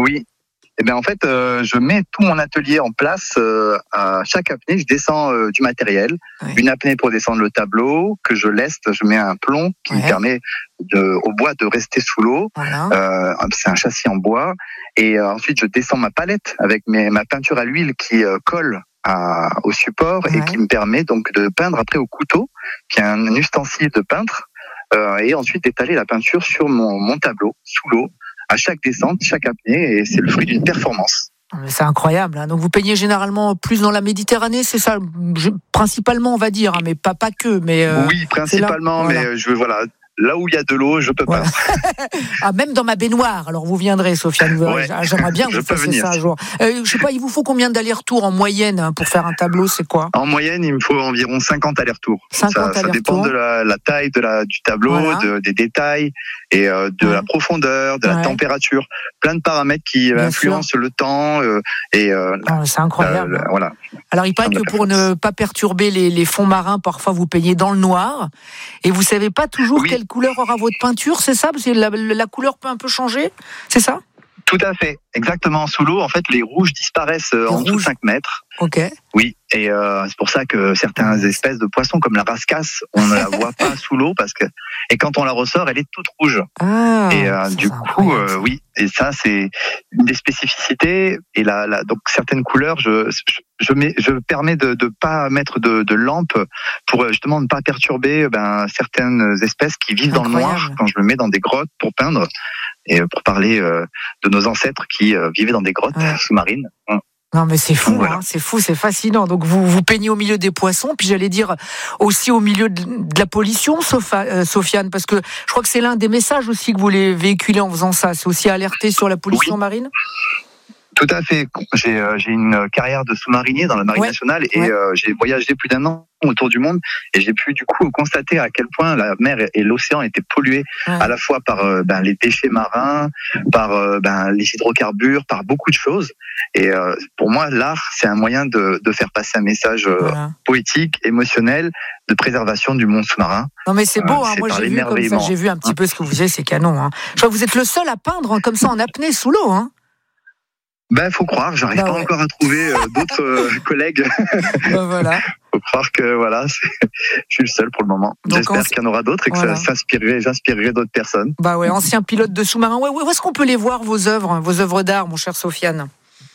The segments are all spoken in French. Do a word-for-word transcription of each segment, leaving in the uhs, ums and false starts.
Oui. Eh bien, en fait, euh, je mets tout mon atelier en place. Euh, à chaque apnée, je descends euh, du matériel. Ouais. Une apnée pour descendre le tableau, que je laisse, je mets un plomb qui ouais. me permet de, au bois de rester sous l'eau. Voilà. Euh, c'est un châssis en bois. Et euh, ensuite, je descends ma palette avec mes, ma peinture à l'huile qui euh, colle à, au support ouais. et qui me permet donc de peindre après au couteau, qui est un ustensile de peintre. Euh, et ensuite d'étaler la peinture sur mon, mon tableau, sous l'eau, à chaque descente, chaque apnée, et c'est le fruit d'une performance. C'est incroyable. Hein. Donc vous peignez généralement plus dans la Méditerranée, c'est ça, je, principalement on va dire, hein, mais pas pas que. Mais euh, oui, principalement, là, voilà. mais je voilà. Là où il y a de l'eau, je peux voilà. pas. Ah, même dans ma baignoire. Alors vous viendrez, Sofiane. Ouais. J'aimerais bien que vous fassiez ça un jour. Euh, je sais pas, il vous faut combien d'allers-retours en moyenne hein, pour faire un tableau, c'est quoi ? En moyenne, il me faut environ cinquante allers-retours. cinquante ça, allers-retours. Ça dépend de la, la taille de la, du tableau, voilà. de, des détails et euh, de ouais. la profondeur, de la ouais. température. Plein de paramètres qui bien influencent sûr. le temps euh, et. Euh, oh, c'est incroyable. Euh, voilà. Alors il paraît que pour ne pas perturber les, les fonds marins, parfois vous peignez dans le noir et vous savez pas toujours oui. quelle couleur aura votre peinture, c'est ça ? Parce que la, la couleur peut un peu changer, c'est ça ? Tout à fait, exactement. Sous l'eau, en fait, les rouges disparaissent les en dessous de cinq mètres. Ok. Oui, et euh, c'est pour ça que certaines espèces de poissons, comme la rascasse, on ne la voit pas sous l'eau parce que et quand on la ressort, elle est toute rouge. Ah. Et euh, du coup, euh, oui, et ça c'est une des spécificités. Et là, là donc certaines couleurs, je je, je, mets, je permets de de pas mettre de, de lampe pour justement ne pas perturber ben certaines espèces qui vivent dans Incroyable. le noir quand je le mets dans des grottes pour peindre. Et pour parler euh, de nos ancêtres qui euh, vivaient dans des grottes ouais. sous-marines. Non mais c'est fou, voilà. hein, c'est fou, c'est fascinant. Donc vous vous peignez au milieu des poissons, puis j'allais dire aussi au milieu de, de la pollution, Sofa, euh, Sofiane, parce que je crois que c'est l'un des messages aussi que vous voulez véhiculer en faisant ça. C'est aussi alerter sur la pollution oui. marine. Tout à fait. J'ai, euh, j'ai une carrière de sous-marinier dans la Marine ouais. nationale et ouais. euh, j'ai voyagé plus d'un an autour du monde et j'ai pu du coup constater à quel point la mer et l'océan étaient pollués ouais. à la fois par euh, ben, les déchets marins, par euh, ben, les hydrocarbures, par beaucoup de choses. Et euh, pour moi, l'art, c'est un moyen de, de faire passer un message euh, voilà. poétique, émotionnel, de préservation du monde sous-marin. Non mais c'est beau, euh, hein. C'est moi j'ai vu comme ça, j'ai vu un petit peu ce que vous faisiez, c'est canon. Hein. Je crois que vous êtes le seul à peindre hein, comme ça en apnée sous l'eau. Hein. Ben, faut croire, j'arrive bah pas ouais. encore à trouver euh, d'autres euh, collègues. Ben voilà. Faut croire que voilà, c'est... je suis le seul pour le moment. Donc, J'espère qu'il y en aura d'autres et que voilà. ça s'inspirerait, j'inspirerai d'autres personnes. Bah ouais, ancien pilote de sous-marin. Ouais, où est-ce qu'on peut les voir vos œuvres, vos œuvres d'art, mon cher Sofiane ?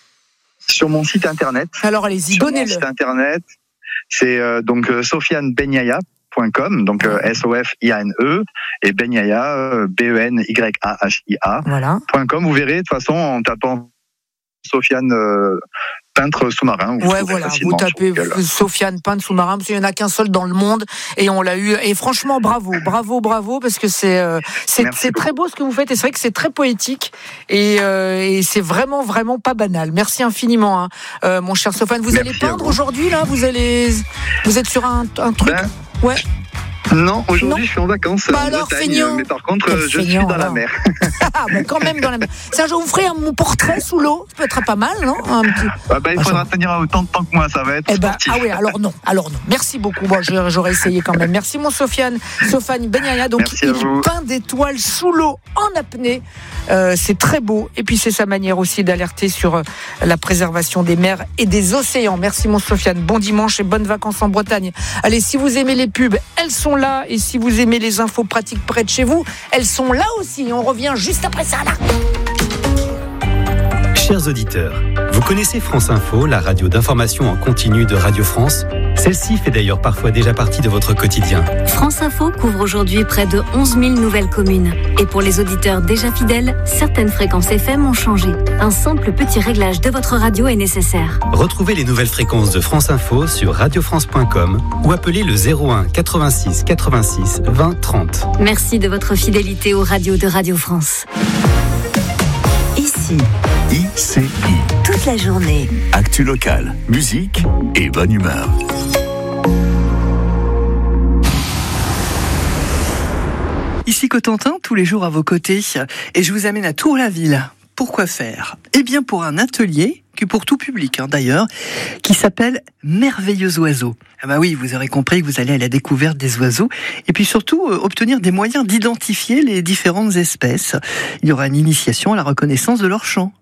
Sur mon site internet. Alors allez-y, Sur donnez-le. Sur mon site internet, c'est euh, donc euh, sofiane benyaya point com, donc euh, S O F I A N E et Benyaya euh, B E N Y A H I A voilà. .com. Vous verrez de toute façon en tapant Sofiane euh, peintre sous-marin. Ouais, voilà, vous tapez Sofiane peintre sous-marin, parce qu'il n'y en a qu'un seul dans le monde, et on l'a eu. Et franchement, bravo, bravo, bravo, parce que c'est euh, c'est, c'est très beau ce que vous faites, et c'est vrai que c'est très poétique, et, euh, et c'est vraiment, vraiment pas banal. Merci infiniment, hein, euh, mon cher Sofiane. Vous Merci allez peindre aujourd'hui, là ? Vous allez, vous êtes sur un, un truc ben... Ouais. Non, aujourd'hui non. je suis en vacances bah en alors, Bretagne, feignant. mais par contre Quel je feignant, suis dans alors. la mer. Ah, bah quand même dans la mer. Ça, je vous ferai mon portrait sous l'eau, ça peut être pas mal, non un petit... ah bah, Il ah, faudra je... tenir autant de temps que moi, ça va être eh bah, sportif. Ah oui, alors non, alors non. Merci beaucoup, bon, j'aurais essayé quand même. Merci mon Sofiane, Sofiane Benyaya, donc Merci il peint d'étoiles sous l'eau en apnée. Euh, c'est très beau, et puis c'est sa manière aussi d'alerter sur euh, la préservation des mers et des océans. Merci mon Sofiane, bon dimanche et bonnes vacances en Bretagne. Allez, si vous aimez les pubs, elles sont là, et si vous aimez les infos pratiques près de chez vous, elles sont là aussi. On revient juste après ça, là. Chers auditeurs, vous connaissez France Info, la radio d'information en continu de Radio France ? Celle-ci fait d'ailleurs parfois déjà partie de votre quotidien. France Info couvre aujourd'hui près de onze mille nouvelles communes. Et pour les auditeurs déjà fidèles, certaines fréquences F M ont changé. Un simple petit réglage de votre radio est nécessaire. Retrouvez les nouvelles fréquences de France Info sur radio france point com ou appelez le zéro un quatre-vingt-six quatre-vingt-six vingt trente. Merci de votre fidélité aux radios de Radio France. Ici, I C I. Toute la journée. Actu locale, musique et bonne humeur. Ici Cotentin, tous les jours à vos côtés, et je vous amène à Tour-la-Ville. Pourquoi faire ? Eh bien pour un atelier, qui est pour tout public hein, d'ailleurs, qui s'appelle Merveilleux Oiseaux. Ah bah oui, vous aurez compris que vous allez à la découverte des oiseaux, et puis surtout euh, obtenir des moyens d'identifier les différentes espèces. Il y aura une initiation à la reconnaissance de leur chant.